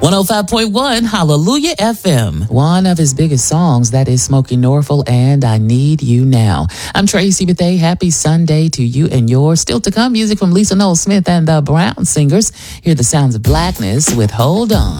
105.1 Hallelujah FM. One of his biggest songs, that is Smokey Norfolk and I Need You Now. I'm Tracy Bethea. Happy Sunday to you and yours. Still to come, music from Lisa Noel Smith and the Brown Singers. Hear the sounds of blackness with Hold On.